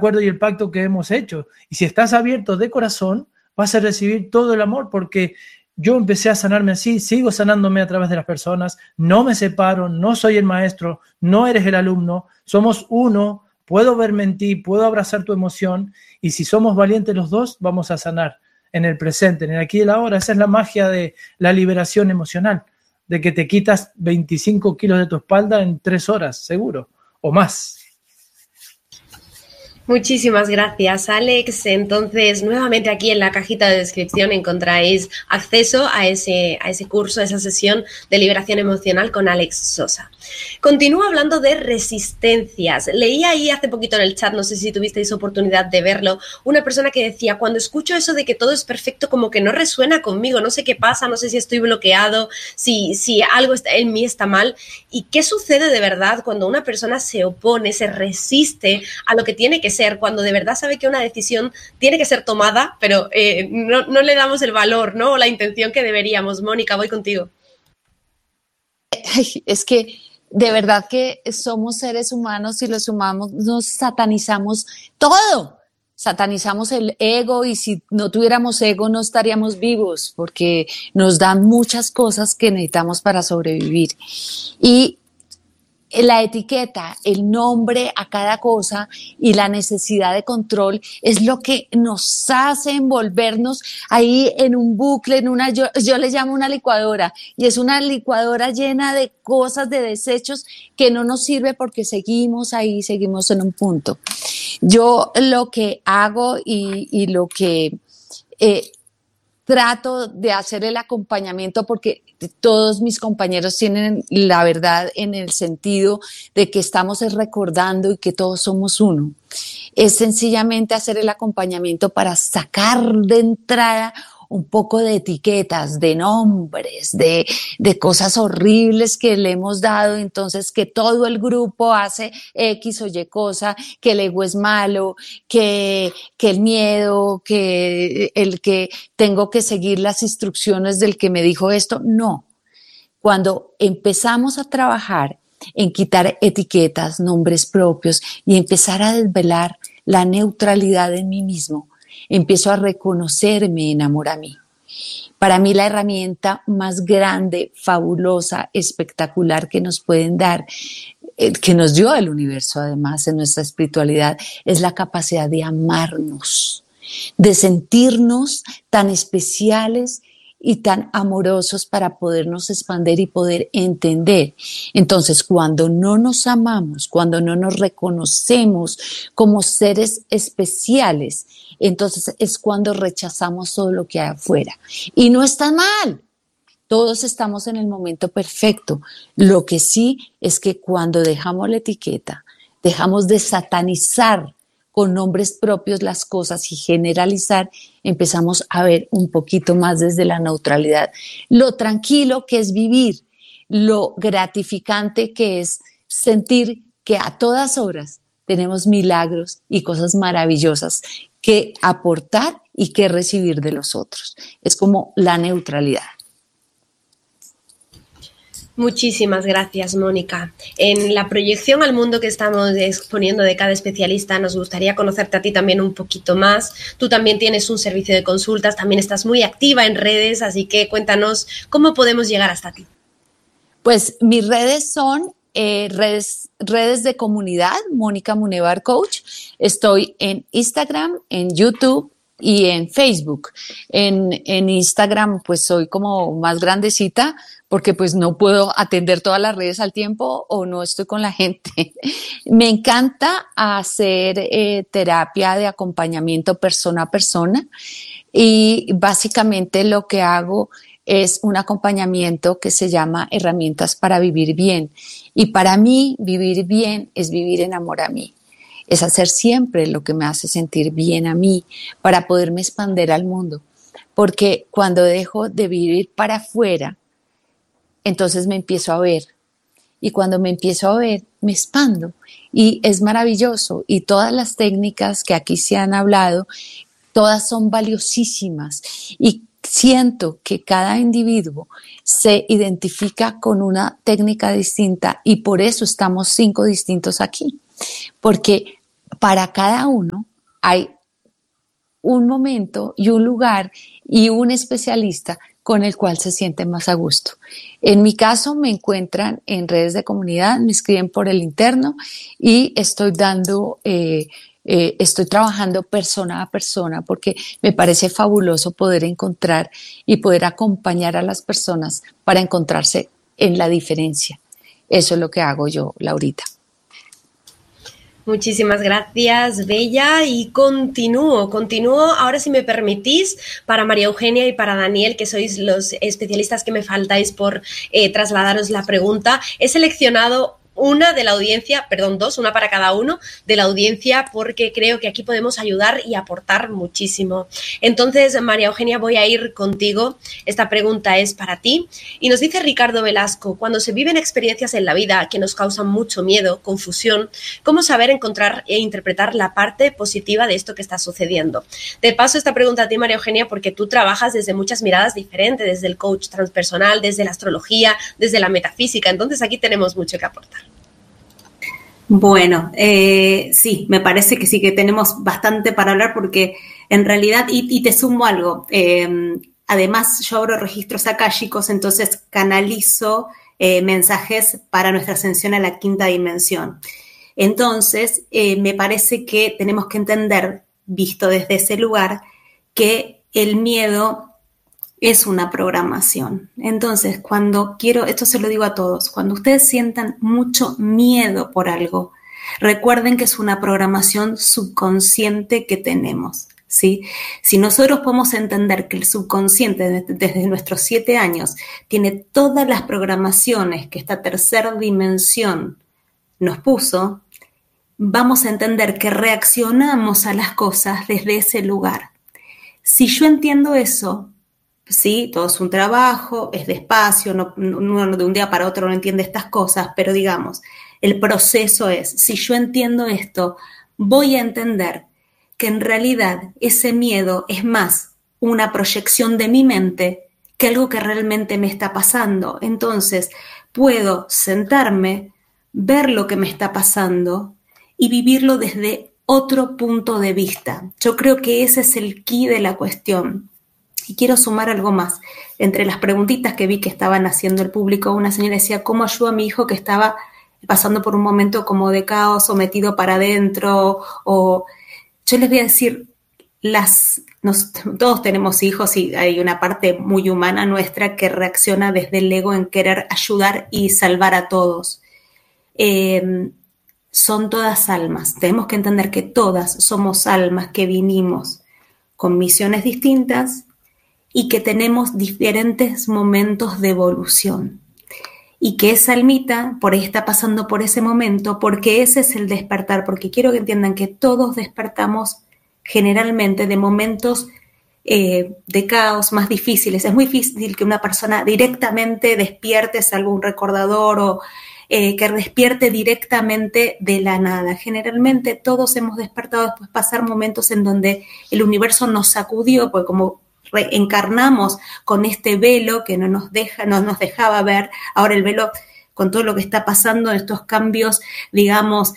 acuerdo y el pacto que hemos hecho. Y si estás abierto de corazón, vas a recibir todo el amor, porque yo empecé a sanarme así, sigo sanándome a través de las personas, no me separo, no soy el maestro, no eres el alumno, somos uno, puedo verme en ti, puedo abrazar tu emoción, y si somos valientes los dos, vamos a sanar en el presente, en el aquí y el ahora. Esa es la magia de la liberación emocional, de que te quitas 25 kilos de tu espalda en 3 horas, seguro, o más. Muchísimas gracias, Alex. Entonces, nuevamente aquí en la cajita de descripción encontráis acceso a ese curso, a esa sesión de liberación emocional con Alex Sosa. Continúo hablando de resistencias. Leí ahí hace poquito en el chat, no sé si tuvisteis oportunidad de verlo, una persona que decía, cuando escucho eso de que todo es perfecto, como que no resuena conmigo, no sé qué pasa, no sé si estoy bloqueado, si algo en mí está mal. ¿Y qué sucede de verdad cuando una persona se opone, se resiste a lo que tiene que ser, cuando de verdad sabe que una decisión tiene que ser tomada, pero no le damos el valor, ¿no? O la intención que deberíamos? Mónica, voy contigo. Ay, es que de verdad que somos seres humanos y los humanos nos satanizamos todo. Satanizamos el ego, y si no tuviéramos ego no estaríamos vivos, porque nos dan muchas cosas que necesitamos para sobrevivir. Y la etiqueta, el nombre a cada cosa y la necesidad de control es lo que nos hace envolvernos ahí en un bucle, yo le llamo una licuadora, y es una licuadora llena de cosas, de desechos que no nos sirve, porque seguimos ahí, seguimos en un punto. Yo lo que hago y lo que trato de hacer el acompañamiento, porque todos mis compañeros tienen la verdad en el sentido de que estamos recordando y que todos somos uno. Es sencillamente hacer el acompañamiento para sacar de entrada un poco de etiquetas, de nombres, de cosas horribles que le hemos dado, entonces que todo el grupo hace X o Y cosa, que el ego es malo, que el miedo, que el que tengo que seguir las instrucciones del que me dijo esto. No. Cuando empezamos a trabajar en quitar etiquetas, nombres propios, y empezar a desvelar la neutralidad en mí mismo, empiezo a reconocerme en amor a mí. Para mí la herramienta más grande, fabulosa, espectacular que nos pueden dar, que nos dio el universo además en nuestra espiritualidad, es la capacidad de amarnos, de sentirnos tan especiales y tan amorosos para podernos expandir y poder entender. Entonces, cuando no nos amamos, cuando no nos reconocemos como seres especiales, entonces es cuando rechazamos todo lo que hay afuera. Y no está mal. Todos estamos en el momento perfecto. Lo que sí es que cuando dejamos la etiqueta, dejamos de satanizar con nombres propios las cosas y generalizar, empezamos a ver un poquito más desde la neutralidad lo tranquilo que es vivir, lo gratificante que es sentir que a todas horas tenemos milagros y cosas maravillosas que aportar y que recibir de los otros. Es como la neutralidad. Muchísimas gracias, Mónica. En la proyección al mundo que estamos exponiendo de cada especialista, nos gustaría conocerte a ti también un poquito más. Tú también tienes un servicio de consultas, también estás muy activa en redes, así que cuéntanos cómo podemos llegar hasta ti. Pues mis redes son redes de comunidad, Mónica Munevar Coach. Estoy en Instagram, en YouTube y en Facebook. En Instagram pues soy como más grandecita, porque pues no puedo atender todas las redes al tiempo o no estoy con la gente. Me encanta hacer terapia de acompañamiento persona a persona, y básicamente lo que hago es un acompañamiento que se llama Herramientas para Vivir Bien. Y para mí, vivir bien es vivir en amor a mí. Es hacer siempre lo que me hace sentir bien a mí para poderme expandir al mundo. Porque cuando dejo de vivir para afuera, entonces me empiezo a ver. Y cuando me empiezo a ver, me expando. Y es maravilloso. Y todas las técnicas que aquí se han hablado, todas son valiosísimas. Y siento que cada individuo se identifica con una técnica distinta, y por eso estamos 5 distintos aquí. Porque para cada uno hay un momento y un lugar y un especialista con el cual se sienten más a gusto. En mi caso me encuentran en redes de comunidad, me escriben por el interno y estoy trabajando persona a persona porque me parece fabuloso poder encontrar y poder acompañar a las personas para encontrarse en la diferencia. Eso es lo que hago yo, Laurita. Muchísimas gracias, Bella, y continúo, ahora si me permitís, para María Eugenia y para Daniel, que sois los especialistas que me faltáis por trasladaros la pregunta. He seleccionado una de la audiencia, perdón, dos, una para cada uno de la audiencia, porque creo que aquí podemos ayudar y aportar muchísimo. Entonces, María Eugenia, voy a ir contigo. Esta pregunta es para ti. Y nos dice Ricardo Velasco, cuando se viven experiencias en la vida que nos causan mucho miedo, confusión, ¿cómo saber encontrar e interpretar la parte positiva de esto que está sucediendo? Te paso esta pregunta a ti, María Eugenia, porque tú trabajas desde muchas miradas diferentes, desde el coach transpersonal, desde la astrología, desde la metafísica. Entonces, aquí tenemos mucho que aportar. Bueno, sí, me parece que sí que tenemos bastante para hablar porque en realidad, y te sumo algo, además yo abro registros akáshicos, entonces canalizo mensajes para nuestra ascensión a la quinta dimensión. Entonces, me parece que tenemos que entender, visto desde ese lugar, que el miedo es una programación. Entonces, esto se lo digo a todos, cuando ustedes sientan mucho miedo por algo, recuerden que es una programación subconsciente que tenemos, ¿sí? Si nosotros podemos entender que el subconsciente desde nuestros 7 años tiene todas las programaciones que esta tercera dimensión nos puso, vamos a entender que reaccionamos a las cosas desde ese lugar. Si yo entiendo eso, sí, todo es un trabajo, es despacio, uno de un día para otro no entiende estas cosas, pero digamos, el proceso es, si yo entiendo esto, voy a entender que en realidad ese miedo es más una proyección de mi mente que algo que realmente me está pasando. Entonces, puedo sentarme, ver lo que me está pasando y vivirlo desde otro punto de vista. Yo creo que ese es el quid de la cuestión. Y quiero sumar algo más. Entre las preguntitas que vi que estaban haciendo el público, una señora decía, ¿cómo ayudo a mi hijo que estaba pasando por un momento como de caos o metido para adentro? O yo les voy a decir, todos tenemos hijos y hay una parte muy humana nuestra que reacciona desde el ego en querer ayudar y salvar a todos. Son todas almas. Tenemos que entender que todas somos almas que vinimos con misiones distintas y que tenemos diferentes momentos de evolución. Y que esa almita por ahí está pasando por ese momento, porque ese es el despertar, porque quiero que entiendan que todos despertamos generalmente de momentos de caos más difíciles. Es muy difícil que una persona directamente despierte, salvo un recordador o que despierte directamente de la nada. Generalmente todos hemos despertado después de pasar momentos en donde el universo nos sacudió, porque como reencarnamos con este velo que no nos dejaba ver, ahora el velo con todo lo que está pasando, estos cambios, digamos,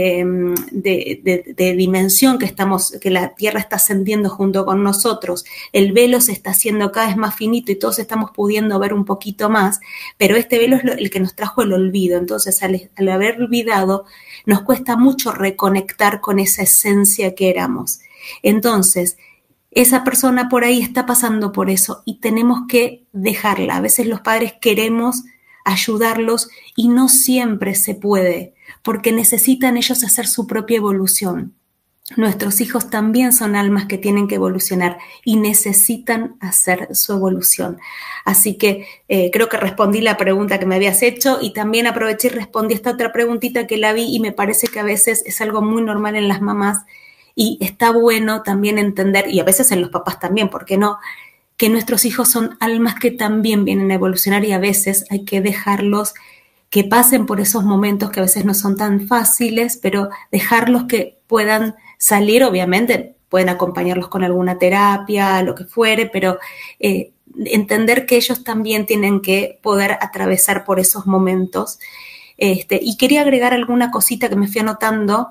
de dimensión que la Tierra está ascendiendo junto con nosotros, el velo se está haciendo cada vez más finito y todos estamos pudiendo ver un poquito más, pero este velo es el que nos trajo el olvido. Entonces, al haber olvidado, nos cuesta mucho reconectar con esa esencia que éramos. Entonces, esa persona por ahí está pasando por eso y tenemos que dejarla. A veces los padres queremos ayudarlos y no siempre se puede, porque necesitan ellos hacer su propia evolución. Nuestros hijos también son almas que tienen que evolucionar y necesitan hacer su evolución. Así que creo que respondí la pregunta que me habías hecho y también aproveché y respondí esta otra preguntita que la vi y me parece que a veces es algo muy normal en las mamás y está bueno también entender, y a veces en los papás también, ¿por qué no?, que nuestros hijos son almas que también vienen a evolucionar y a veces hay que dejarlos que pasen por esos momentos que a veces no son tan fáciles, pero dejarlos que puedan salir, obviamente pueden acompañarlos con alguna terapia, lo que fuere, pero entender que ellos también tienen que poder atravesar por esos momentos. Y quería agregar alguna cosita que me fui anotando.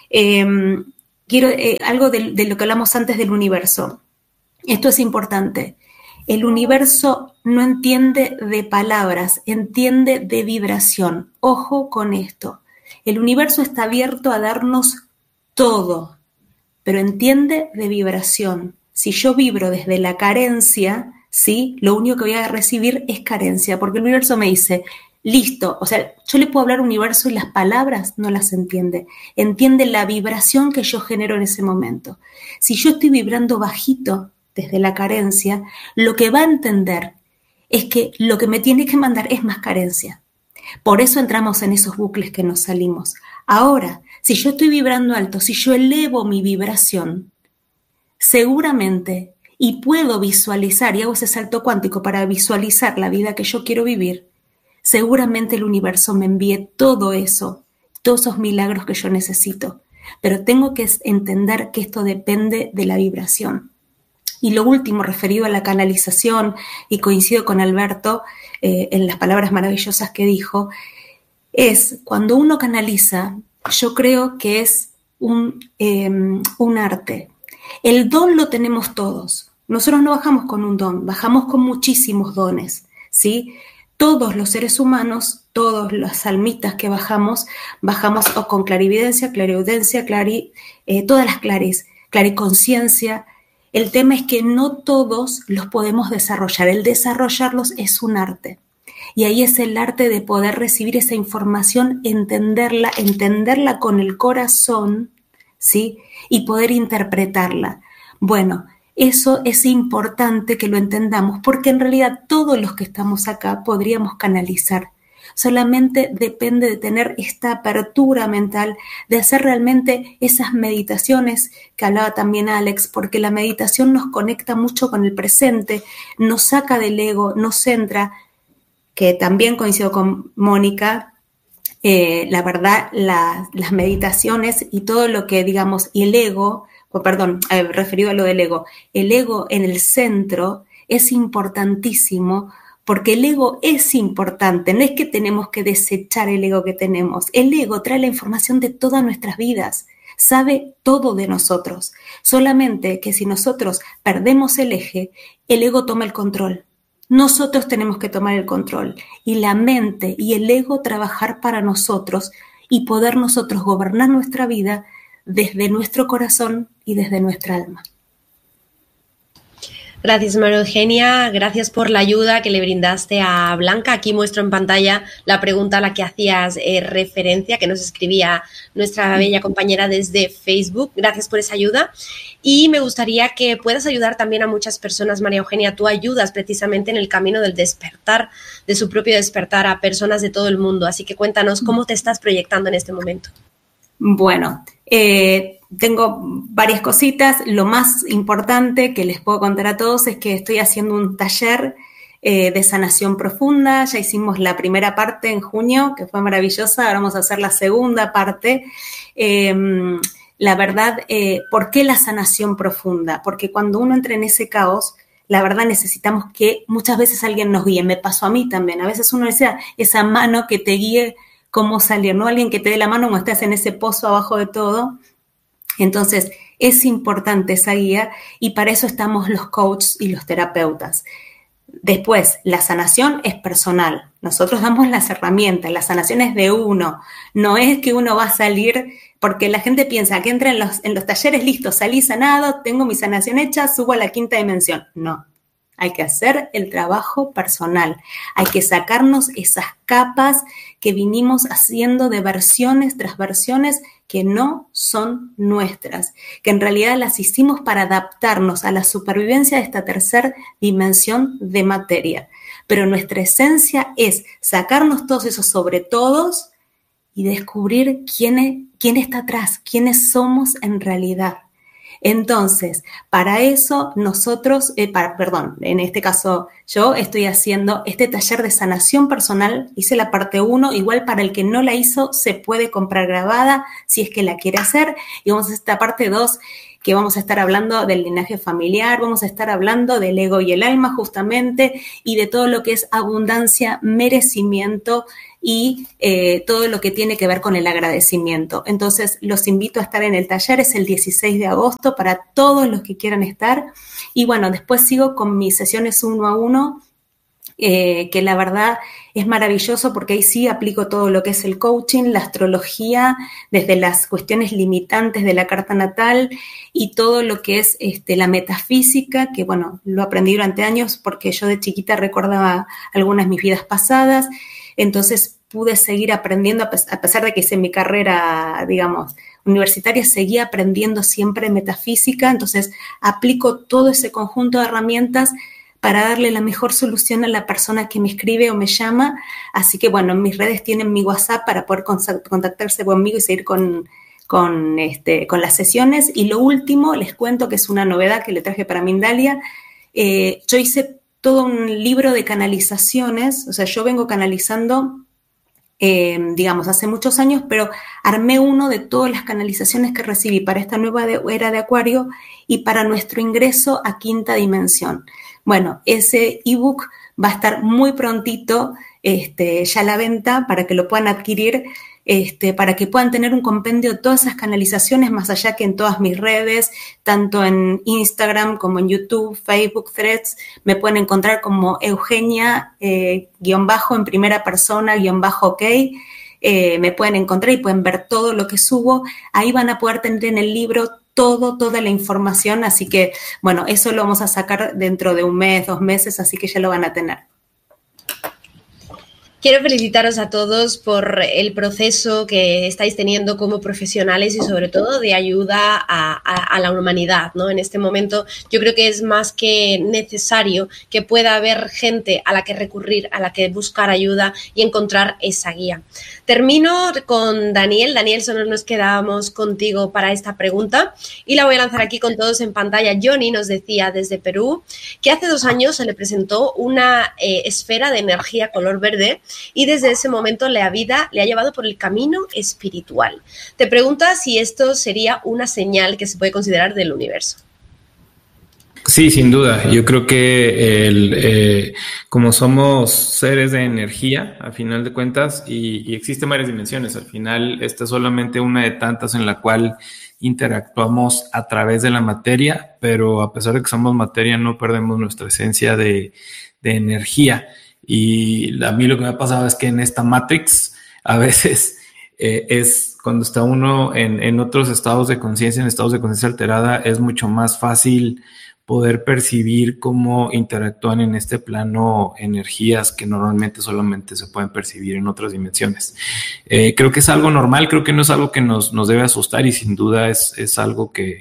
Quiero algo de lo que hablamos antes del universo. Esto es importante. El universo no entiende de palabras, entiende de vibración. Ojo con esto. El universo está abierto a darnos todo, pero entiende de vibración. Si yo vibro desde la carencia, ¿sí? Lo único que voy a recibir es carencia, porque el universo me dice, listo, o sea, yo le puedo hablar al universo y las palabras no las entiende. Entiende la vibración que yo genero en ese momento. Si yo estoy vibrando bajito desde la carencia, lo que va a entender es que lo que me tiene que mandar es más carencia. Por eso entramos en esos bucles que nos salimos. Ahora, si yo estoy vibrando alto, si yo elevo mi vibración, seguramente, y puedo visualizar, y hago ese salto cuántico para visualizar la vida que yo quiero vivir, seguramente el universo me envíe todo eso, todos esos milagros que yo necesito. Pero tengo que entender que esto depende de la vibración. Y lo último, referido a la canalización, y coincido con Alberto en las palabras maravillosas que dijo, es cuando uno canaliza, yo creo que es un arte. El don lo tenemos todos. Nosotros no bajamos con un don, bajamos con muchísimos dones, ¿sí? Todos los seres humanos, todas las almitas que bajamos o con clarividencia, clariaudiencia, todas las clariconciencia. El tema es que no todos los podemos desarrollar. El desarrollarlos es un arte. Y ahí es el arte de poder recibir esa información, entenderla con el corazón, ¿sí? Y poder interpretarla. Bueno, eso es importante que lo entendamos, porque en realidad todos los que estamos acá podríamos canalizar. Solamente depende de tener esta apertura mental, de hacer realmente esas meditaciones que hablaba también Alex, porque la meditación nos conecta mucho con el presente, nos saca del ego, nos centra, que también coincido con Mónica, la verdad, las meditaciones y todo lo que digamos, y el ego, referido a lo del ego, el ego en el centro es importantísimo, porque el ego es importante, no es que tenemos que desechar el ego que tenemos. El ego trae la información de todas nuestras vidas, sabe todo de nosotros. Solamente que si nosotros perdemos el eje, el ego toma el control. Nosotros tenemos que tomar el control y la mente y el ego trabajar para nosotros y poder nosotros gobernar nuestra vida desde nuestro corazón y desde nuestra alma. Gracias, María Eugenia. Gracias por la ayuda que le brindaste a Blanca. Aquí muestro en pantalla la pregunta a la que hacías referencia, que nos escribía nuestra bella compañera desde Facebook. Gracias por esa ayuda. Y me gustaría que puedas ayudar también a muchas personas, María Eugenia. Tú ayudas precisamente en el camino del despertar, de su propio despertar, a personas de todo el mundo. Así que cuéntanos cómo te estás proyectando en este momento. Bueno, tengo varias cositas. Lo más importante que les puedo contar a todos es que estoy haciendo un taller de sanación profunda. Ya hicimos la primera parte en junio, que fue maravillosa. Ahora vamos a hacer la segunda parte. La verdad, ¿por qué la sanación profunda? Porque cuando uno entra en ese caos, la verdad necesitamos que muchas veces alguien nos guíe. Me pasó a mí también. A veces uno necesita esa mano que te guíe cómo salir, ¿no? Alguien que te dé la mano cuando estás en ese pozo abajo de todo. Entonces, es importante esa guía y para eso estamos los coaches y los terapeutas. Después, la sanación es personal. Nosotros damos las herramientas, la sanación es de uno. No es que uno va a salir, porque la gente piensa que entra en los talleres, listo, salí sanado, tengo mi sanación hecha, subo a la 5ª dimensión. No. Hay que hacer el trabajo personal, hay que sacarnos esas capas que vinimos haciendo de versiones tras versiones que no son nuestras, que en realidad las hicimos para adaptarnos a la supervivencia de esta 3ª dimensión de materia. Pero nuestra esencia es sacarnos todos esos sobre todos y descubrir quién está atrás, quiénes somos en realidad. Entonces, para eso nosotros, en este caso yo estoy haciendo este taller de sanación personal, hice la parte 1, igual para el que no la hizo se puede comprar grabada si es que la quiere hacer, y vamos a hacer esta parte 2 que vamos a estar hablando del linaje familiar, vamos a estar hablando del ego y el alma justamente, y de todo lo que es abundancia, merecimiento y todo lo que tiene que ver con el agradecimiento. Entonces, los invito a estar en el taller, es el 16 de agosto para todos los que quieran estar. Y bueno, después sigo con mis sesiones 1 a 1, que la verdad es maravilloso porque ahí sí aplico todo lo que es el coaching, la astrología, desde las cuestiones limitantes de la carta natal y todo lo que es la metafísica, que bueno, lo aprendí durante años porque yo de chiquita recordaba algunas de mis vidas pasadas, entonces pude seguir aprendiendo a pesar de que hice mi carrera, digamos, universitaria, seguía aprendiendo siempre metafísica, entonces aplico todo ese conjunto de herramientas para darle la mejor solución a la persona que me escribe o me llama. Así que, bueno, en mis redes tienen mi WhatsApp para poder contactarse conmigo y seguir con las sesiones. Y lo último, les cuento que es una novedad que le traje para Mindalia. Yo hice todo un libro de canalizaciones, o sea, yo vengo canalizando, digamos, hace muchos años, pero armé uno de todas las canalizaciones que recibí para esta nueva era de Acuario y para nuestro ingreso a quinta dimensión. Bueno, ese ebook va a estar muy prontito ya a la venta para que lo puedan adquirir, para que puedan tener un compendio de todas esas canalizaciones, más allá que en todas mis redes, tanto en Instagram como en YouTube, Facebook, Threads, me pueden encontrar como Eugenia, _ en primera persona, _ok, me pueden encontrar y pueden ver todo lo que subo. Ahí van a poder tener en el libro toda la información, así que, bueno, eso lo vamos a sacar dentro de 1 mes, 2 meses, así que ya lo van a tener. Quiero felicitaros a todos por el proceso que estáis teniendo como profesionales y sobre todo de ayuda a la humanidad, ¿no? En este momento yo creo que es más que necesario que pueda haber gente a la que recurrir, a la que buscar ayuda y encontrar esa guía. Termino con Daniel. Daniel, solo nos quedábamos contigo para esta pregunta y la voy a lanzar aquí con todos en pantalla. Johnny nos decía desde Perú que hace 2 años se le presentó una esfera de energía color verde y desde ese momento la vida le ha llevado por el camino espiritual. Te pregunta si esto sería una señal que se puede considerar del universo. Sí, sin duda. Yo creo que como somos seres de energía, a final de cuentas, y existen varias dimensiones, al final esta es solamente una de tantas en la cual interactuamos a través de la materia, pero a pesar de que somos materia no perdemos nuestra esencia de energía. Y a mí lo que me ha pasado es que en esta Matrix a veces es cuando está uno en otros estados de conciencia, en estados de conciencia alterada, es mucho más fácil poder percibir cómo interactúan en este plano energías que normalmente solamente se pueden percibir en otras dimensiones. Creo que es algo normal, creo que no es algo que nos debe asustar y sin duda es algo que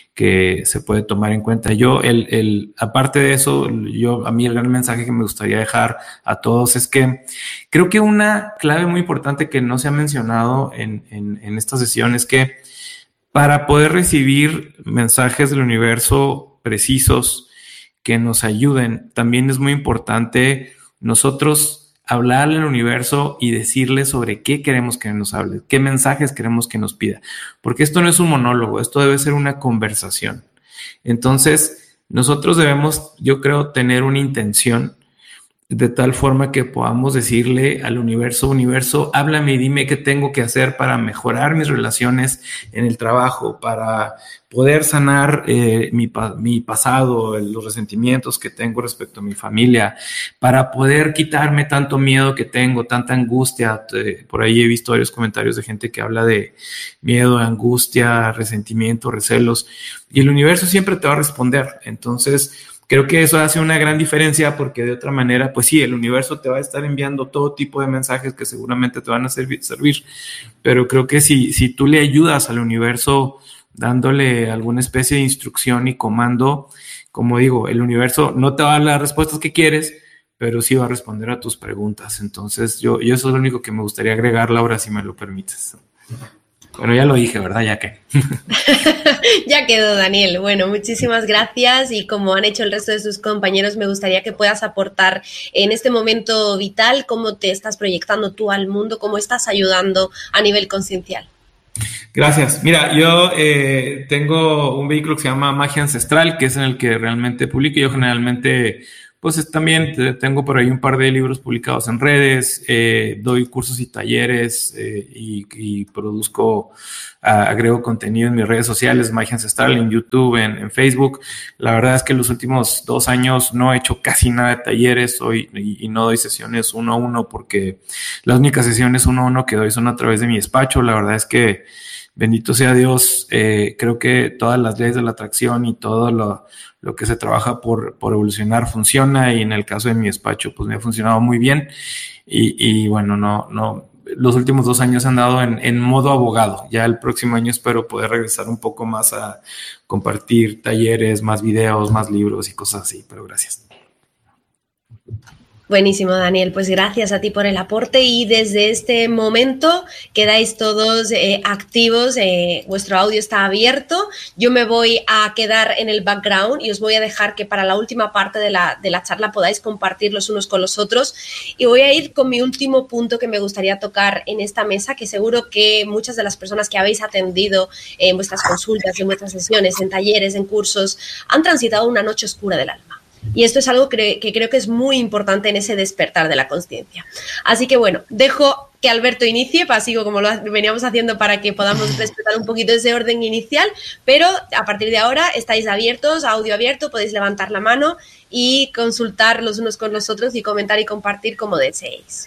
se puede tomar en cuenta. Yo, aparte de eso, a mí el gran mensaje que me gustaría dejar a todos es que creo que una clave muy importante que no se ha mencionado en esta sesión es que para poder recibir mensajes del universo precisos que nos ayuden, también es muy importante nosotros hablarle al universo y decirle sobre qué queremos que nos hable, qué mensajes queremos que nos pida, porque esto no es un monólogo, esto debe ser una conversación. Entonces, nosotros debemos, yo creo, tener una intención de tal forma que podamos decirle al universo, háblame y dime qué tengo que hacer para mejorar mis relaciones en el trabajo, para poder sanar mi pasado, los resentimientos que tengo respecto a mi familia, para poder quitarme tanto miedo que tengo, tanta angustia. Por ahí he visto varios comentarios de gente que habla de miedo, angustia, resentimiento, recelos, y el universo siempre te va a responder. Entonces, creo que eso hace una gran diferencia porque de otra manera, pues sí, el universo te va a estar enviando todo tipo de mensajes que seguramente te van a servir, pero creo que si tú le ayudas al universo dándole alguna especie de instrucción y comando, como digo, el universo no te va a dar las respuestas que quieres, pero sí va a responder a tus preguntas. Entonces, yo eso es lo único que me gustaría agregar, Laura, si me lo permites. Bueno, ya lo dije, ¿verdad? Ya que. Ya quedó, Daniel. Bueno, muchísimas gracias y como han hecho el resto de sus compañeros, me gustaría que puedas aportar en este momento vital cómo te estás proyectando tú al mundo, cómo estás ayudando a nivel consciencial. Gracias. Mira, yo tengo un vehículo que se llama Magia Ancestral, que es en el que realmente publico. Yo generalmente, pues también tengo por ahí un par de libros publicados en redes, doy cursos y talleres y produzco, agrego contenido en mis redes sociales, Magia Ancestral, en YouTube, en Facebook. La verdad es que los últimos 2 años no he hecho casi nada de talleres y no doy sesiones 1 a 1 porque las únicas sesiones 1 a 1 que doy son a través de mi despacho. La verdad es que bendito sea Dios, creo que todas las leyes de la atracción y todo lo que se trabaja por evolucionar funciona, y en el caso de mi despacho pues me ha funcionado muy bien y bueno, no los últimos 2 años han dado en modo abogado. Ya el próximo año espero poder regresar un poco más a compartir talleres, más videos, más libros y cosas así, pero gracias. Buenísimo, Daniel. Pues gracias a ti por el aporte, y desde este momento quedáis todos activos, vuestro audio está abierto. Yo me voy a quedar en el background y os voy a dejar que para la última parte de la charla podáis compartir los unos con los otros, y voy a ir con mi último punto que me gustaría tocar en esta mesa, que seguro que muchas de las personas que habéis atendido en vuestras consultas, en vuestras sesiones, en talleres, en cursos, han transitado una noche oscura del alma. Y esto es algo que creo que es muy importante en ese despertar de la consciencia. Así que bueno, dejo que Alberto inicie, sigo como lo veníamos haciendo para que podamos respetar un poquito ese orden inicial, pero a partir de ahora estáis abiertos, audio abierto, podéis levantar la mano y consultar los unos con los otros y comentar y compartir como deseéis.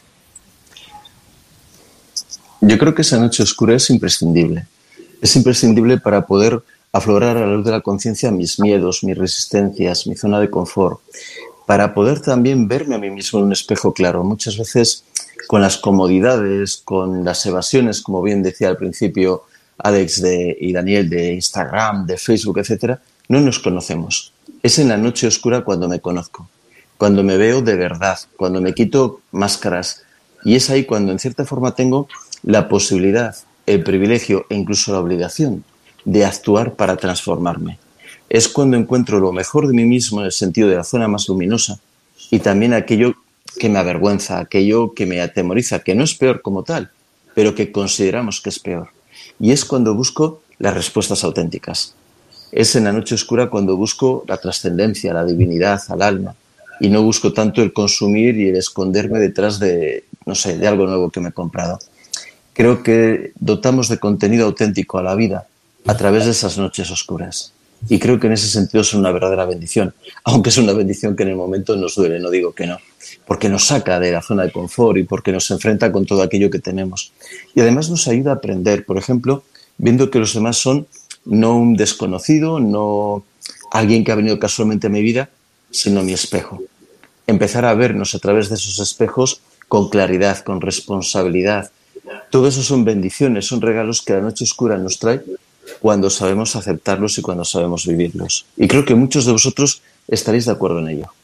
Yo creo que esa noche oscura es imprescindible. Es imprescindible para poder aflorar a la luz de la conciencia mis miedos, mis resistencias, mi zona de confort, para poder también verme a mí mismo en un espejo claro. Muchas veces con las comodidades, con las evasiones, como bien decía al principio Alex y Daniel, de Instagram, de Facebook, etcétera, no nos conocemos. Es en la noche oscura cuando me conozco, cuando me veo de verdad, cuando me quito máscaras, y es ahí cuando en cierta forma tengo la posibilidad, el privilegio e incluso la obligación de actuar para transformarme. Es cuando encuentro lo mejor de mí mismo en el sentido de la zona más luminosa, y también aquello que me avergüenza, aquello que me atemoriza, que no es peor como tal, pero que consideramos que es peor. Y es cuando busco las respuestas auténticas. Es en la noche oscura cuando busco la trascendencia, la divinidad, al alma, y no busco tanto el consumir y el esconderme detrás de, no sé, de algo nuevo que me he comprado. Creo que dotamos de contenido auténtico a la vida a través de esas noches oscuras. Y creo que en ese sentido es una verdadera bendición, aunque es una bendición que en el momento nos duele, no digo que no, porque nos saca de la zona de confort y porque nos enfrenta con todo aquello que tenemos. Y además nos ayuda a aprender, por ejemplo, viendo que los demás son no un desconocido, no alguien que ha venido casualmente a mi vida, sino mi espejo. Empezar a vernos a través de esos espejos con claridad, con responsabilidad. Todo eso son bendiciones, son regalos que la noche oscura nos trae cuando sabemos aceptarlos y cuando sabemos vivirlos. Y creo que muchos de vosotros estaréis de acuerdo en ello.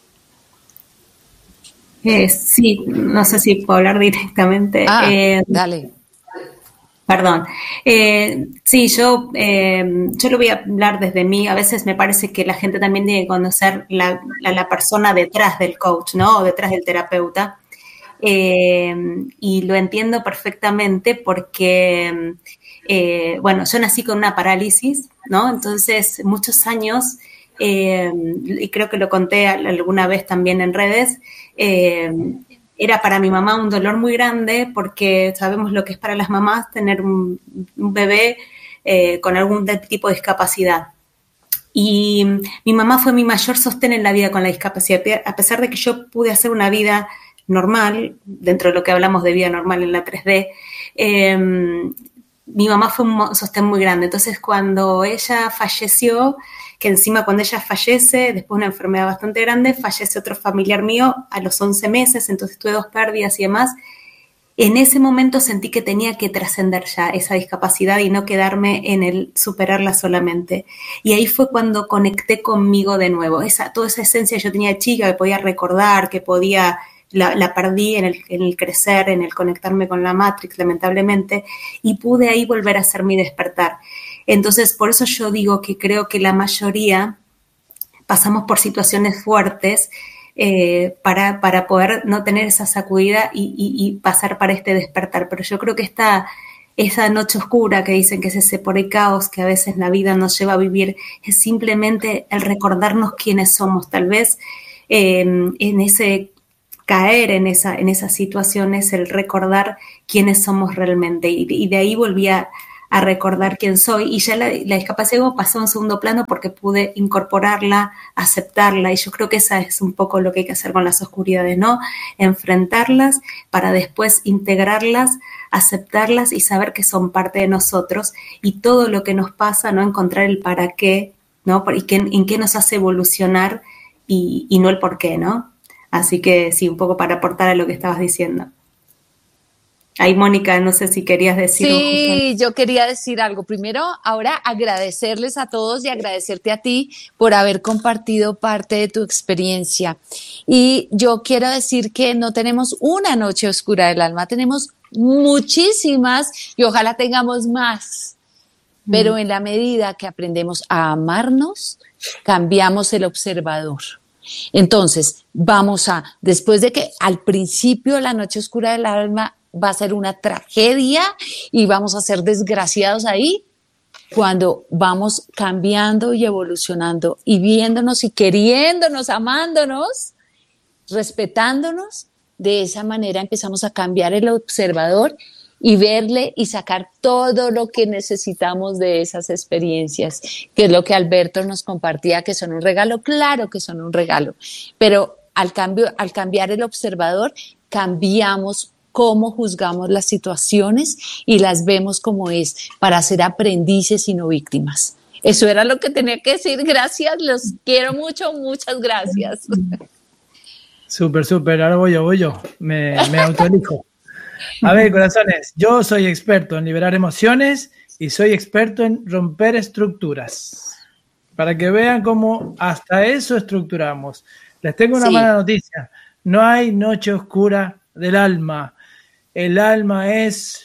Sí, no sé si puedo hablar directamente. Dale. Perdón. Sí, yo lo voy a hablar desde mí. A veces me parece que la gente también tiene que conocer la persona detrás del coach, ¿no? O detrás del terapeuta. Y lo entiendo perfectamente porque... bueno, yo nací con una parálisis, ¿no? Entonces, muchos años, y creo que lo conté alguna vez también en redes, era para mi mamá un dolor muy grande porque sabemos lo que es para las mamás tener un bebé con algún tipo de discapacidad. Y mi mamá fue mi mayor sostén en la vida con la discapacidad, a pesar de que yo pude hacer una vida normal, dentro de lo que hablamos de vida normal en la 3D, mi mamá fue un sostén muy grande. Entonces, cuando ella falleció, que encima cuando ella fallece, después de una enfermedad bastante grande, fallece otro familiar mío a los 11 meses, entonces tuve 2 pérdidas y demás. En ese momento sentí que tenía que trascender ya esa discapacidad y no quedarme en el superarla solamente. Y ahí fue cuando conecté conmigo de nuevo. Toda esa esencia que yo tenía de chica, que podía recordar, que podía... La perdí en el crecer, en el conectarme con la Matrix, lamentablemente, y pude ahí volver a hacer mi despertar. Entonces, por eso yo digo que creo que la mayoría pasamos por situaciones fuertes para poder no tener esa sacudida y pasar para este despertar. Pero yo creo que esta esa noche oscura que dicen que es ese por el caos que a veces la vida nos lleva a vivir, es simplemente el recordarnos quiénes somos. Tal vez en ese caer en esa situación es el recordar quiénes somos realmente, y de ahí volví a recordar quién soy, y ya la discapacidad pasó a un segundo plano porque pude incorporarla, aceptarla, y yo creo que esa es un poco lo que hay que hacer con las oscuridades, ¿no? Enfrentarlas para después integrarlas, aceptarlas y saber que son parte de nosotros, y todo lo que nos pasa, ¿no? Encontrar el para qué, ¿no? Y en qué nos hace evolucionar y no el por qué, ¿no? Así que sí, un poco para aportar a lo que estabas diciendo. Ahí, Mónica, no sé si querías decir. Sí, yo quería decir algo. Primero, ahora agradecerles a todos y agradecerte a ti por haber compartido parte de tu experiencia. Y yo quiero decir que no tenemos una noche oscura del alma, tenemos muchísimas y ojalá tengamos más. Pero en la medida que aprendemos a amarnos, cambiamos el observador. Entonces, después de que al principio la noche oscura del alma va a ser una tragedia y vamos a ser desgraciados ahí, cuando vamos cambiando y evolucionando y viéndonos y queriéndonos, amándonos, respetándonos, de esa manera empezamos a cambiar el observador y verle y sacar todo lo que necesitamos de esas experiencias, que es lo que Alberto nos compartía, que son un regalo. Claro que son un regalo, pero al cambiar el observador, cambiamos cómo juzgamos las situaciones y las vemos como es, para ser aprendices y no víctimas. Eso era lo que tenía que decir. Gracias, los quiero mucho, muchas gracias. Súper, ahora voy yo, me autoelijo. A ver, corazones, yo soy experto en liberar emociones y soy experto en romper estructuras. Para que vean cómo hasta eso estructuramos. Les tengo una mala noticia. No hay noche oscura del alma. El alma es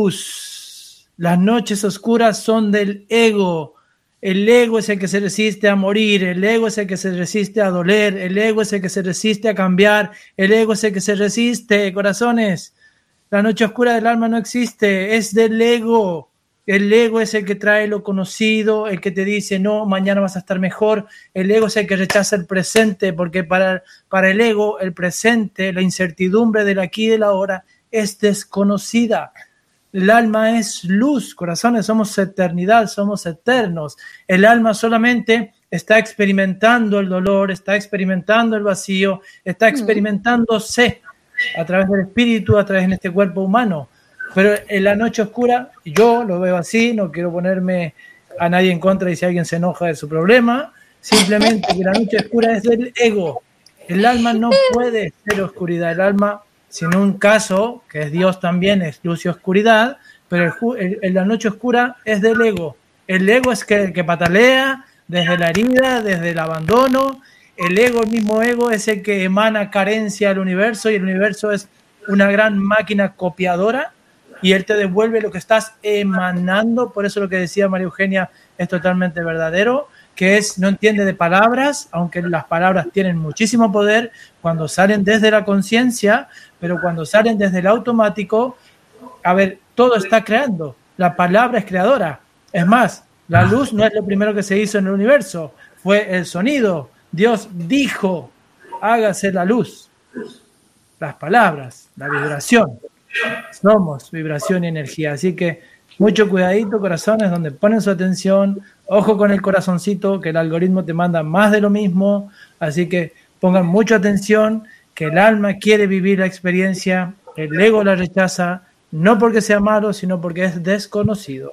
luz. Las noches oscuras son del ego. El ego es el que se resiste a morir. El ego es el que se resiste a doler. El ego es el que se resiste a cambiar. El ego es el que se resiste, corazones. La noche oscura del alma no existe, es del ego. El ego es el que trae lo conocido, el que te dice, no, mañana vas a estar mejor. El ego es el que rechaza el presente, porque para el ego, el presente, la incertidumbre del aquí y del ahora es desconocida. El alma es luz, corazones, somos eternidad, somos eternos. El alma solamente está experimentando el dolor, está experimentando el vacío, está experimentándose a través del espíritu, a través de este cuerpo humano. Pero en la noche oscura, yo lo veo así, no quiero ponerme a nadie en contra y si alguien se enoja de su problema, simplemente que la noche oscura es del ego. El alma no puede ser oscuridad, el alma, sin un caso, que es Dios también, es luz y oscuridad, pero la noche oscura es del ego. El ego es el que patalea desde la herida, desde el abandono. El ego, el mismo ego, es el que emana carencia al universo, y el universo es una gran máquina copiadora y él te devuelve lo que estás emanando. Por eso lo que decía María Eugenia es totalmente verdadero, que es, no entiende de palabras, aunque las palabras tienen muchísimo poder cuando salen desde la conciencia, pero cuando salen desde el automático, a ver, todo está creando. La palabra es creadora. Es más, la luz no es lo primero que se hizo en el universo, fue el sonido. Dios dijo, hágase la luz. Las palabras, la vibración. Somos vibración y energía. Así que mucho cuidadito, corazones, donde ponen su atención. Ojo con el corazoncito, que el algoritmo te manda más de lo mismo. Así que pongan mucha atención, que el alma quiere vivir la experiencia. El ego la rechaza, no porque sea malo, sino porque es desconocido.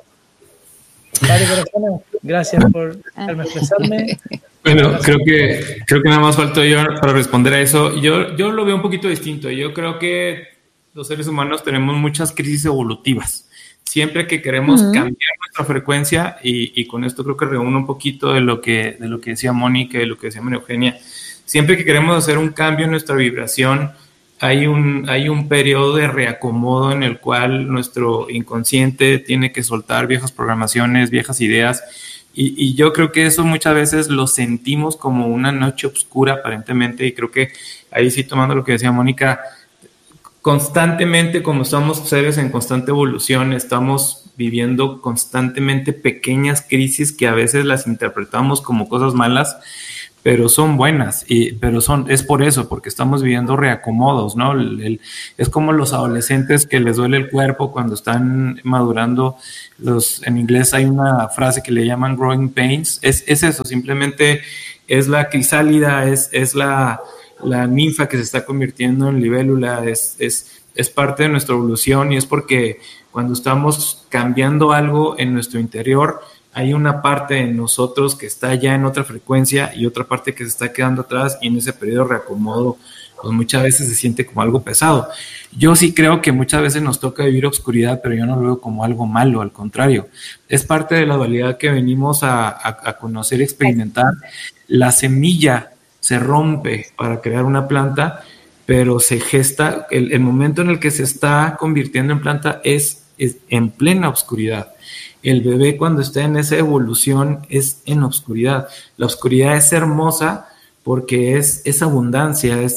Vale, corazones, gracias por dejarme expresarme. Bueno, creo que nada más faltó yo para responder a eso. Yo lo veo un poquito distinto. Yo creo que los seres humanos tenemos muchas crisis evolutivas. Siempre que queremos cambiar nuestra frecuencia, y con esto creo que reúne un poquito de lo que decía Mónica y de lo que decía María Eugenia, siempre que queremos hacer un cambio en nuestra vibración, hay un periodo de reacomodo en el cual nuestro inconsciente tiene que soltar viejas programaciones, viejas ideas. Y yo creo que eso muchas veces lo sentimos como una noche oscura aparentemente, y creo que ahí sí, tomando lo que decía Mónica, constantemente, como somos seres en constante evolución, estamos viviendo constantemente pequeñas crisis que a veces las interpretamos como cosas malas, pero son buenas, es por eso, porque estamos viviendo reacomodos, ¿no? Es como los adolescentes que les duele el cuerpo cuando están madurando. En inglés hay una frase que le llaman growing pains. Es eso, simplemente es la crisálida, es la ninfa que se está convirtiendo en libélula, es parte de nuestra evolución, y es porque cuando estamos cambiando algo en nuestro interior, hay una parte de nosotros que está ya en otra frecuencia y otra parte que se está quedando atrás, y en ese periodo de reacomodo, pues muchas veces se siente como algo pesado. Yo sí creo que muchas veces nos toca vivir obscuridad, pero yo no lo veo como algo malo, al contrario. Es parte de la dualidad que venimos a conocer y experimentar. La semilla se rompe para crear una planta, pero se gesta, el momento en el que se está convirtiendo en planta es en plena oscuridad. El bebé, cuando está en esa evolución, es en oscuridad. La oscuridad es hermosa porque es abundancia, es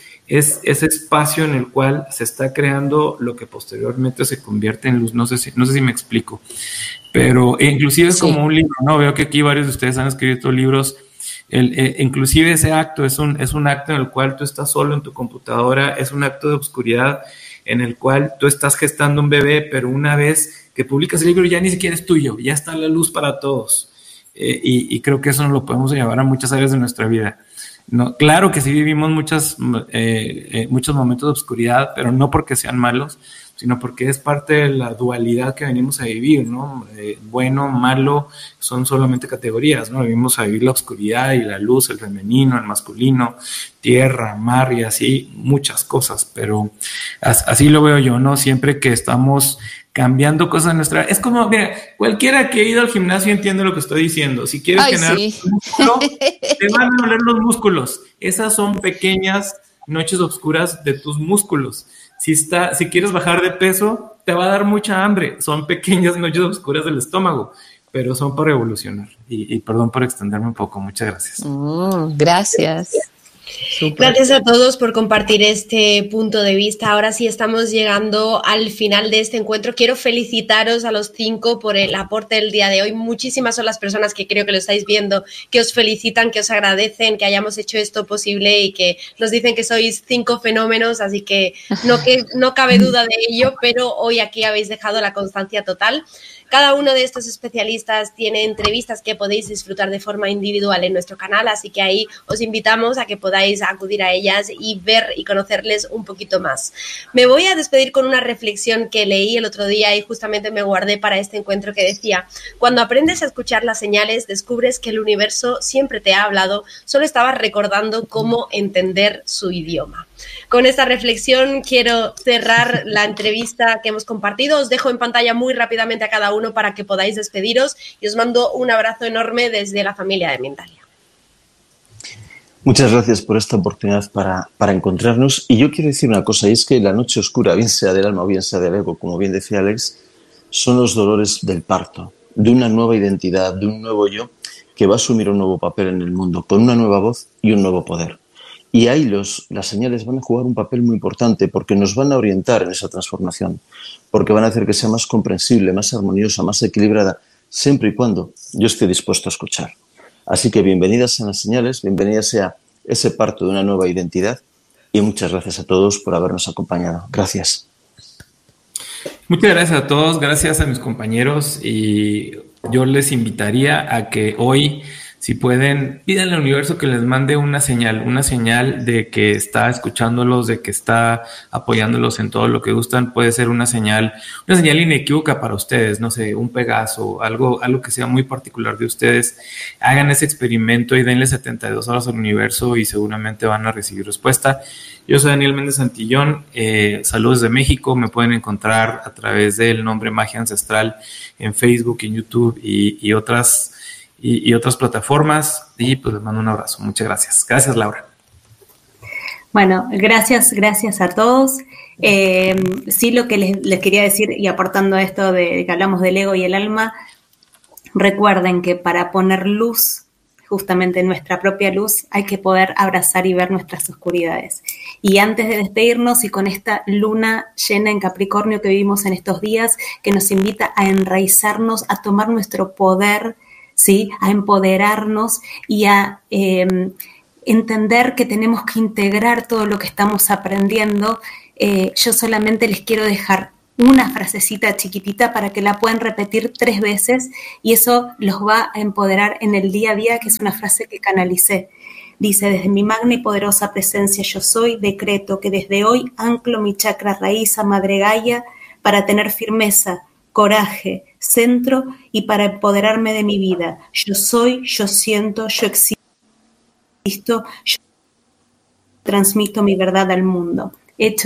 ese espacio en el cual se está creando lo que posteriormente se convierte en luz. No sé si me explico, pero inclusive es como un libro, ¿no? Veo que aquí varios de ustedes han escrito libros. Inclusive ese acto es un acto en el cual tú estás solo en tu computadora, es un acto de oscuridad en el cual tú estás gestando un bebé, pero una vez que publicas el libro ya ni siquiera es tuyo, ya está la luz para todos. Y creo que eso nos lo podemos llevar a muchas áreas de nuestra vida. No, claro que sí vivimos muchos momentos de oscuridad, pero no porque sean malos, sino porque es parte de la dualidad que venimos a vivir, ¿no? Bueno, malo, son solamente categorías, ¿no? Venimos a vivir la oscuridad y la luz, el femenino, el masculino, tierra, mar y así, muchas cosas, pero así lo veo yo, ¿no? Siempre que estamos cambiando cosas en nuestra... Es como, mira, cualquiera que ha ido al gimnasio entiende lo que estoy diciendo. Si quieres generar un músculo, te van a doler los músculos. Esas son pequeñas noches oscuras de tus músculos. Si quieres bajar de peso, te va a dar mucha hambre. Son pequeñas noches oscuras del estómago, pero son para evolucionar. Y perdón por extenderme un poco. Muchas gracias. Gracias. Super. Gracias a todos por compartir este punto de vista. Ahora sí estamos llegando al final de este encuentro. Quiero felicitaros a los 5 por el aporte del día de hoy. Muchísimas son las personas que creo que lo estáis viendo, que os felicitan, que os agradecen que hayamos hecho esto posible y que nos dicen que sois 5 fenómenos, así que no cabe duda de ello, pero hoy aquí habéis dejado la constancia total. Cada uno de estos especialistas tiene entrevistas que podéis disfrutar de forma individual en nuestro canal, así que ahí os invitamos a que podáis acudir a ellas y ver y conocerles un poquito más. Me voy a despedir con una reflexión que leí el otro día y justamente me guardé para este encuentro, que decía: cuando aprendes a escuchar las señales, descubres que el universo siempre te ha hablado, solo estabas recordando cómo entender su idioma. Con esta reflexión quiero cerrar la entrevista que hemos compartido. Os dejo en pantalla muy rápidamente a cada uno para que podáis despediros y os mando un abrazo enorme desde la familia de Mindalia. Muchas gracias por esta oportunidad para encontrarnos. Y yo quiero decir una cosa, y es que la noche oscura, bien sea del alma o bien sea del ego, como bien decía Alex, son los dolores del parto, de una nueva identidad, de un nuevo yo que va a asumir un nuevo papel en el mundo, con una nueva voz y un nuevo poder. Y ahí las señales van a jugar un papel muy importante porque nos van a orientar en esa transformación, porque van a hacer que sea más comprensible, más armoniosa, más equilibrada, siempre y cuando yo esté dispuesto a escuchar. Así que bienvenidas sean las señales, bienvenida sea ese parto de una nueva identidad y muchas gracias a todos por habernos acompañado. Gracias. Muchas gracias a todos, gracias a mis compañeros, y yo les invitaría a que hoy, si pueden, pídanle al universo que les mande una señal de que está escuchándolos, de que está apoyándolos en todo lo que gustan. Puede ser una señal inequívoca para ustedes, no sé, un Pegaso, algo que sea muy particular de ustedes. Hagan ese experimento y denle 72 horas al universo y seguramente van a recibir respuesta. Yo soy Daniel Méndez Santillón, saludos de México. Me pueden encontrar a través del nombre Magia Ancestral en Facebook, en YouTube y otras plataformas, y pues les mando un abrazo. Muchas gracias. Gracias, Laura. Bueno, gracias a todos. Sí, lo que les quería decir, y aportando a esto de que hablamos del ego y el alma, recuerden que para poner luz justamente nuestra propia luz, hay que poder abrazar y ver nuestras oscuridades. Y antes de despedirnos y con esta luna llena en Capricornio que vivimos en estos días, que nos invita a enraizarnos, a tomar nuestro poder, ¿sí? A empoderarnos y a entender que tenemos que integrar todo lo que estamos aprendiendo. Yo solamente les quiero dejar una frasecita chiquitita para que la puedan repetir 3 veces y eso los va a empoderar en el día a día, que es una frase que canalicé. Dice: desde mi magna y poderosa presencia yo soy, decreto que desde hoy anclo mi chakra raíz a Madre Gaia para tener firmeza, coraje, centro y para empoderarme de mi vida. Yo soy, yo siento, yo existo, yo transmito mi verdad al mundo. Hecho,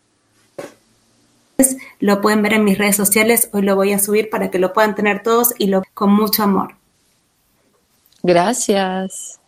lo pueden ver en mis redes sociales, hoy lo voy a subir para que lo puedan tener todos y con mucho amor. Gracias.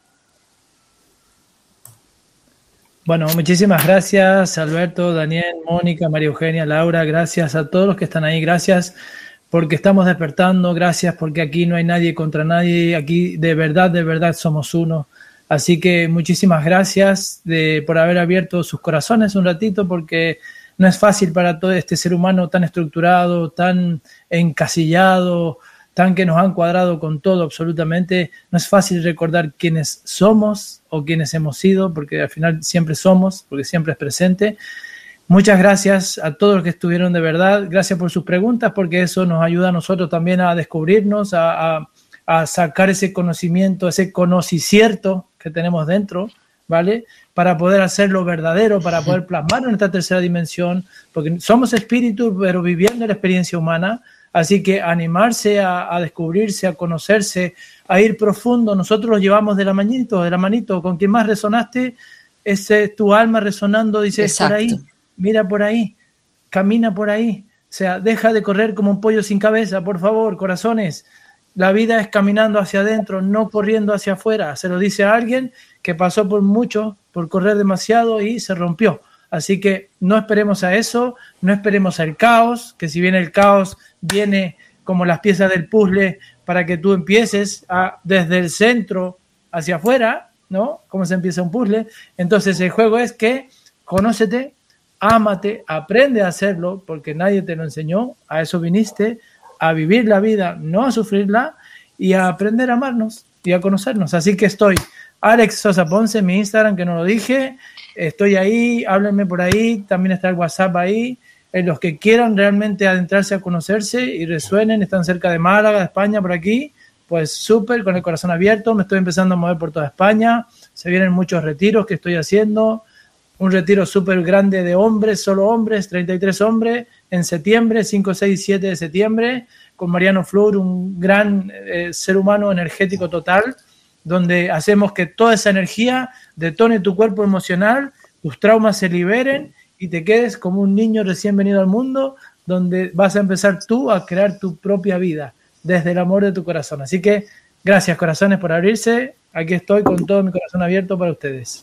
Bueno, muchísimas gracias, Alberto, Daniel, Mónica, María Eugenia, Laura. Gracias a todos los que están ahí. Gracias porque estamos despertando. Gracias porque aquí no hay nadie contra nadie. Aquí de verdad somos uno. Así que muchísimas gracias por haber abierto sus corazones un ratito, porque no es fácil para todo este ser humano tan estructurado, tan encasillado, tan que nos han cuadrado con todo absolutamente. No es fácil recordar quiénes somos o quiénes hemos sido, porque al final siempre somos, porque siempre es presente. Muchas gracias a todos los que estuvieron de verdad. Gracias por sus preguntas, porque eso nos ayuda a nosotros también a descubrirnos, a sacar ese conocimiento, ese conocicierto que tenemos dentro, ¿vale? Para poder hacerlo verdadero, para poder plasmar en esta tercera dimensión, porque somos espíritus, pero viviendo la experiencia humana. Así que animarse a descubrirse, a conocerse, a ir profundo. Nosotros los llevamos de la manito. Con quien más resonaste, ese es tu alma resonando, dice, por ahí, mira por ahí, camina por ahí. O sea, deja de correr como un pollo sin cabeza, por favor, corazones. La vida es caminando hacia adentro, no corriendo hacia afuera. Se lo dice a alguien que pasó por mucho, por correr demasiado y se rompió. Así que no esperemos a eso, no esperemos al caos, que si viene el caos, viene como las piezas del puzzle para que tú empieces desde el centro hacia afuera, ¿no? Como se empieza un puzzle. Entonces el juego es que conócete, ámate, aprende a hacerlo, porque nadie te lo enseñó, a eso viniste, a vivir la vida, no a sufrirla, y a aprender a amarnos y a conocernos. Así que estoy, Alex Sosa Ponce, mi Instagram, que no lo dije, estoy ahí, háblenme por ahí, también está el WhatsApp ahí. Los que quieran realmente adentrarse a conocerse y resuenen, están cerca de Málaga, de España, por aquí, pues súper, con el corazón abierto. Me estoy empezando a mover por toda España, se vienen muchos retiros que estoy haciendo, un retiro súper grande de hombres, solo hombres, 33 hombres, en septiembre, 5, 6, 7 de septiembre, con Mariano Flor, un gran ser humano energético total, donde hacemos que toda esa energía detone tu cuerpo emocional, tus traumas se liberen y te quedes como un niño recién venido al mundo, donde vas a empezar tú a crear tu propia vida desde el amor de tu corazón. Así que gracias, corazones, por abrirse. Aquí estoy con todo mi corazón abierto para ustedes.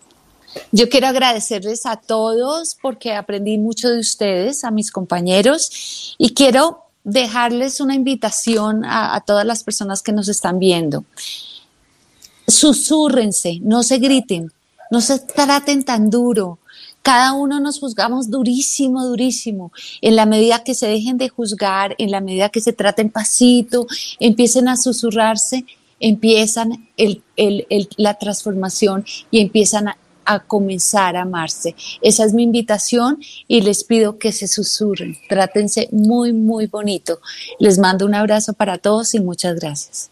Yo quiero agradecerles a todos porque aprendí mucho de ustedes, a mis compañeros, y quiero dejarles una invitación a todas las personas que nos están viendo. Susúrrense, no se griten, no se traten tan duro. Cada uno nos juzgamos durísimo, durísimo. En la medida que se dejen de juzgar, en la medida que se traten pasito, empiecen a susurrarse, empiezan la transformación y empiezan a comenzar a amarse. Esa es mi invitación y les pido que se susurren. Trátense muy, muy bonito. Les mando un abrazo para todos y muchas gracias.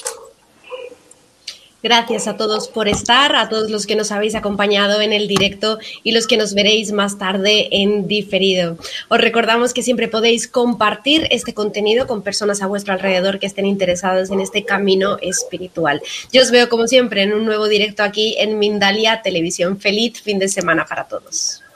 Gracias a todos por estar, a todos los que nos habéis acompañado en el directo y los que nos veréis más tarde en diferido. Os recordamos que siempre podéis compartir este contenido con personas a vuestro alrededor que estén interesadas en este camino espiritual. Yo os veo como siempre en un nuevo directo aquí en Mindalia Televisión. Feliz fin de semana para todos.